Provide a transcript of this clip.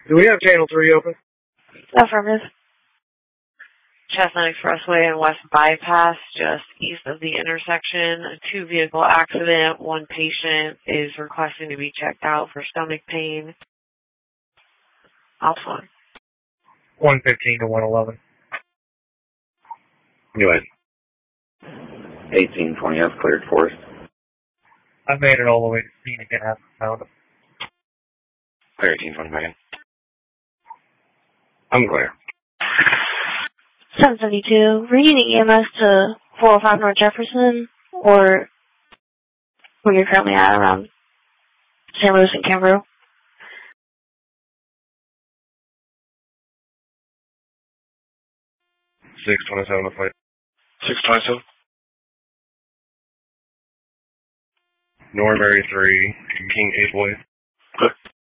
Do we have Channel 3 open? Affirmative. Chestnut Expressway and West Bypass, just east of the intersection. A two-vehicle accident. One patient is requesting to be checked out for stomach pain. Alpha. 115 to 111. Anyway, 1820 F cleared for us. I made it all the way to Scenic and haven't found him. Clear 1820 Megan. I'm clear. 772, we're using EMS to 405 North Jefferson, or where you're currently at around St. Louis and Cambro. 627 to fight. 627. Norbury 3, King 8 Boy. Good.